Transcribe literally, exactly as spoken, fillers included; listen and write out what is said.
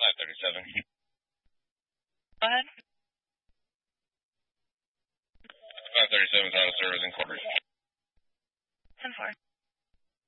five thirty-seven. Go ahead. five thirty-seven is out of service in quarters. ten four.